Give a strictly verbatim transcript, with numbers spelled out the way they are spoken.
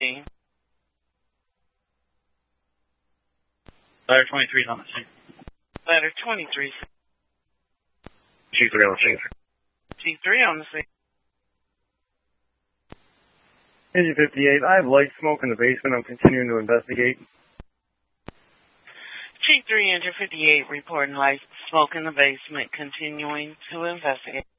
Ladder twenty-three is on the scene. Ladder twenty-three. G three on the scene. G three on the scene. Engine fifty-eight, I have light smoke in the basement. I'm continuing to investigate. G three, Engine fifty-eight, reporting light smoke in the basement, continuing to investigate.